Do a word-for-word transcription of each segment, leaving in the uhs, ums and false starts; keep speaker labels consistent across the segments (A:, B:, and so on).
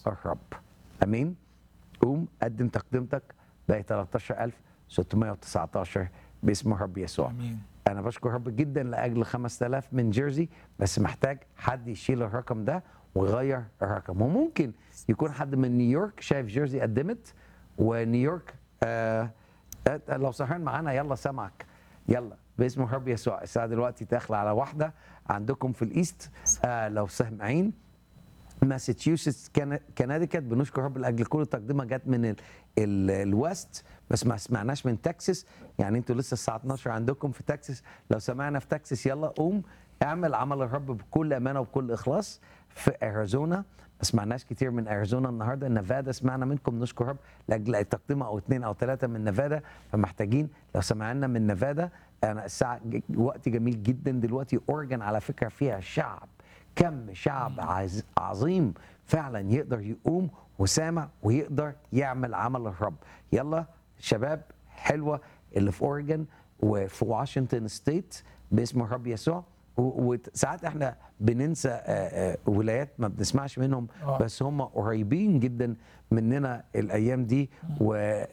A: الرب. امين. قوم قدم تقدمتك بقى ثلاثة عشر ألف وستمائة وتسعة عشر باسم الرب يسوع.
B: امين.
A: انا بشكر رب جدا لاجل خمسة آلاف من جيرسي، بس محتاج حد يشيل الرقم ده ويغير الرقم. وممكن يكون حد من نيويورك شايف جيرسي قدمت، ونيويورك آه آه لو سهران معانا يلا سامعك، يلا باسم الرب يسوع. الساعه دلوقتي داخله على واحده عندكم في الايست، آه لو سامعين ماساتشوستس كناديكت، بنشكر رب لاجل كل تقدمه جت من ال ال الويست، بس ما سمعناش من تكساس. يعني انتوا لسه الساعه اتناشر عندكم في تكساس، لو سمعنا في تكساس يلا قوم اعمل عمل الرب بكل امانه وبكل اخلاص. في اريزونا ما سمعناش كتير من اريزونا النهارده. نيفادا سمعنا منكم، نشكر رب لاجل تقدمه او اثنين او ثلاثه من نيفادا، فمحتاجين لو سمعنا من نيفادا. انا الساعه وقت جميل جدا دلوقتي. اورجن على فكره فيها شعب، كم شعب عظيم فعلا يقدر يقوم وسامع ويقدر يعمل عمل الرب. يلا شباب حلوه اللي في اورجن وفي واشنطن ستيت باسم الرب يسوع. وساعات احنا بننسى ولايات ما بنسمعش منهم، بس هم قريبين جدا مننا الايام دي. و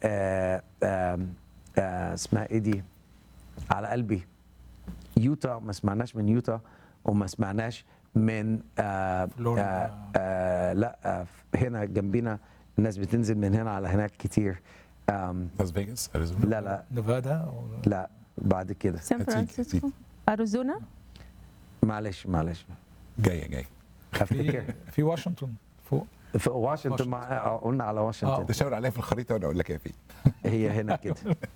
A: اسمها ايه دي على قلبي، يوتا ما سمعناش من يوتا، وما سمعناش من آآ آآ آآ لا آآ هنا جنبينا الناس بتنزل من هنا على هناك كتير.
C: لاس فيجاس، اريزونا،
A: لا لا
B: نيفادا،
A: لا بعد كده
D: سان فرانسيسكو، اريزونا.
A: معلش معلش
C: جايه جايه
A: افتكر
B: في, في واشنطن فوق
A: في واشنطن. مع... قلنا على واشنطن.
C: تشاور عليها في الخريطه وانا اقول لك يا فين.
A: هي هنا كده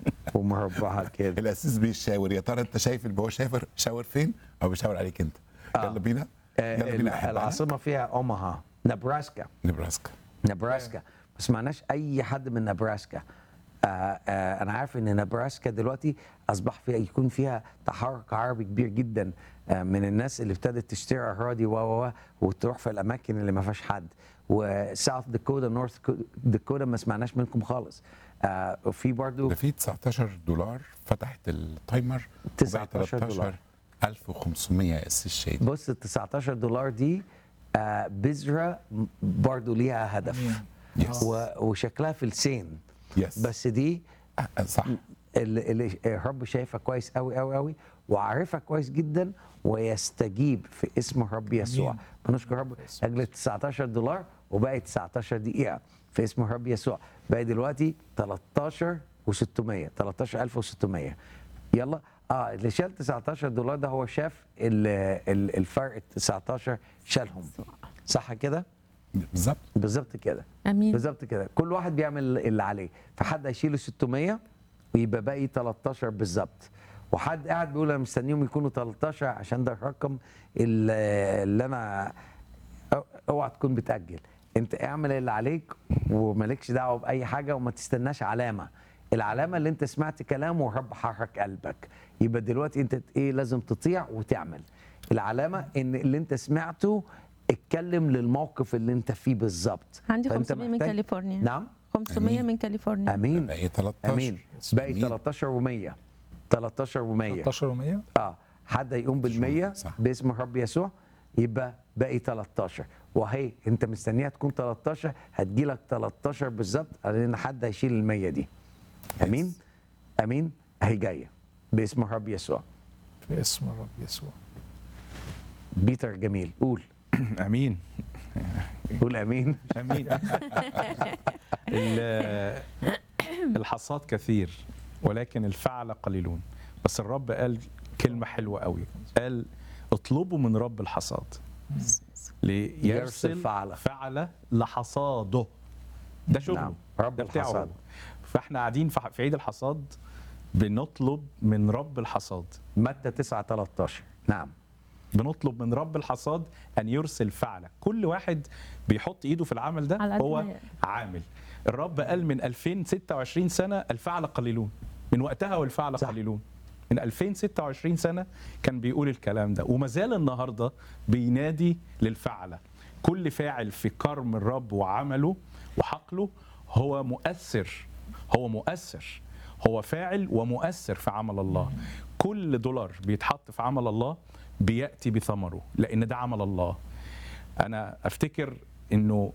A: ومربعه كده.
C: الاسيس بيشاور، يا ترى انت شايف اللي هو شايف شاور فين او بيشاور عليك انت؟
A: آه.
C: يلا بينا.
A: يلا بينا. العاصمه فيها اوماها، نبراسكا.
C: نبراسكا
A: نبراسكا ما سمعناش اي حد من نبراسكا. آه آه انا عارف ان نبراسكا دلوقتي اصبح فيها يكون فيها تحرك عربي كبير جدا، آه من الناس اللي ابتدت تشتري اراضي و و وتروح في الاماكن اللي ما فيهاش حد. وساوث داكوتا، نورث داكوتا ما سمعناش منكم خالص. آه وفي برضو
C: ده في تسعتاشر دولار فتحت التايمر،
A: تسعتاشر دولار
C: ألف وخمسمية يا اسيس شادي.
A: بص ال تسعتاشر دولار دي آه بذره برضو ليها هدف.
C: يس.
A: وشكلها في السين.
C: يس.
A: بس دي
C: صح
A: اللي الرب شايفها كويس قوي قوي قوي وعارفها كويس جدا ويستجيب في اسم الرب يسوع. بنشكر رب اجل تسعتاشر دولار وبقت تسعتاشر دقيقه في اسم الرب يسوع. بقى دلوقتي تلتاشر وستمية، تلتاشر ألف وستمية. يلا اه اللي شال تسعتاشر دولار ده هو شاف الفرق تسعتاشر شالهم، صح كده؟
C: بالظبط
A: بالظبط كده.
D: امين.
A: بالظبط كده. كل واحد بيعمل اللي عليه، فحد هيشيله ستمية ويبقى باقي تلتاشر بالظبط. وحد قاعد بيقول انا مستنيهم يكونوا تلتاشر عشان ده الرقم اللي, اللي انا اوعى تكون بتاجل. انت اعمل اللي عليك ومالكش دعوه باي حاجه وما تستناش علامه. العلامه اللي انت سمعت كلامه والرب حرك قلبك، يبقى دلوقتي انت ايه لازم تطيع وتعمل. العلامه ان اللي انت سمعته اتكلم للموقف اللي انت فيه بالظبط.
D: عندي خمسمية من كاليفورنيا.
A: نعم
D: خمسمية
C: أمين.
D: من كاليفورنيا.
A: امين.
C: باقي تلتاشر.
A: امين. باقي تلتاشر ومية. تلتاشر ومية.
B: تلتاشر ومية.
A: اه حد هيقوم بالمية باسم الرب يسوع يبقى باقي تلتاشر. وهي انت مستنيها تكون تلتاشر، هتجيلك تلتاشر بالظبط لان حد هيشيل المية دي. امين. امين. اهي جايه باسم الرب يسوع.
B: في اسم الرب يسوع.
A: بيتر جميل قول
E: امين.
A: قول امين.
E: امين. الحصاد كثير ولكن الفعل قليلون. بس الرب قال كلمه حلوه قوي، قال اطلبوا من رب الحصاد ليرسل
A: فعل
E: فعل لحصاده. ده شغله.
A: نعم. رب
E: ده بتاعه.
A: الحصاد.
E: فاحنا قاعدين في عيد الحصاد بنطلب من رب الحصاد.
A: متى تسعة تلتاشر. نعم.
E: بنطلب من رب الحصاد ان يرسل فعله. كل واحد بيحط ايده في العمل ده هو عامل. الرب قال من ألفين وستة وعشرين سنه الفعل قليلون، من وقتها والفعل صح. قليلون. من ألفين وستة وعشرين سنه كان بيقول الكلام ده وما زال النهارده بينادي للفعله. كل فاعل في كرم الرب وعمله وحقله هو مؤثر، هو مؤثر، هو فاعل ومؤثر في عمل الله. كل دولار بيتحط في عمل الله بيأتي بثمره لأن ده عمل الله. أنا أفتكر إنه